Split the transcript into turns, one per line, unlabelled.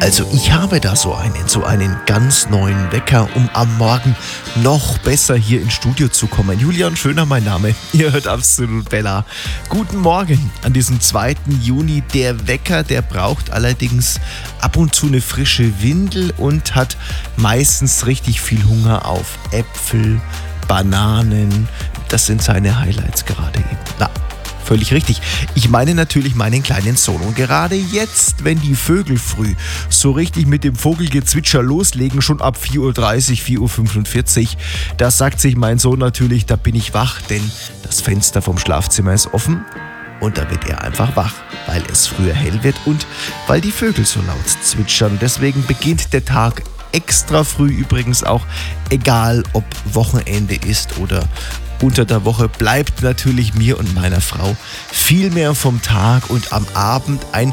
Also ich habe da so einen ganz neuen Wecker, um am Morgen noch besser hier ins Studio zu kommen. Julian Schöner mein Name, ihr hört Absolut Bella. Guten Morgen an diesem 2. Juni. Der Wecker, der braucht allerdings ab und zu eine frische Windel und hat meistens richtig viel Hunger auf Äpfel, Bananen. Das sind seine Highlights gerade eben. Na, völlig richtig. Ich meine natürlich meinen kleinen Sohn. Und gerade jetzt, wenn die Vögel früh so richtig mit dem Vogelgezwitscher loslegen, schon ab 4.30 Uhr, 4.45 Uhr, da sagt sich mein Sohn natürlich, da bin ich wach, denn das Fenster vom Schlafzimmer ist offen. Und da wird er einfach wach, weil es früher hell wird und weil die Vögel so laut zwitschern. Deswegen beginnt der Tag extra früh übrigens auch, egal ob Wochenende ist oder unter der Woche, bleibt natürlich mir und meiner Frau viel mehr vom Tag und am Abend ein